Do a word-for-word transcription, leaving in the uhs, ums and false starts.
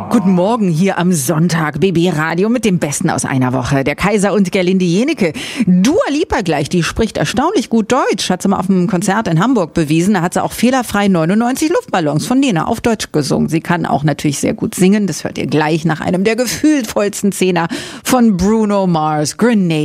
Guten Morgen hier am Sonntag, B B Radio mit dem Besten aus einer Woche. Der Kaiser und Gerlinde Jenecke. Dua Lipa gleich, die spricht erstaunlich gut Deutsch. Hat sie mal auf einem Konzert in Hamburg bewiesen. Da hat sie auch fehlerfrei neunundneunzig Luftballons von Nena auf Deutsch gesungen. Sie kann auch natürlich sehr gut singen. Das hört ihr gleich nach einem der gefühlvollsten Zehner von Bruno Mars. Grenade.